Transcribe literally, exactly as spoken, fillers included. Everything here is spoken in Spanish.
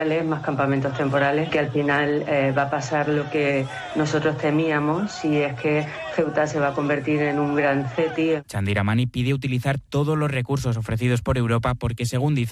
más campamentos temporales, que al final eh, va a pasar lo que nosotros temíamos, y es que Ceuta se va a convertir en un gran Ceti. Chandiramani pide utilizar todos los recursos ofrecidos por Europa porque, según dice,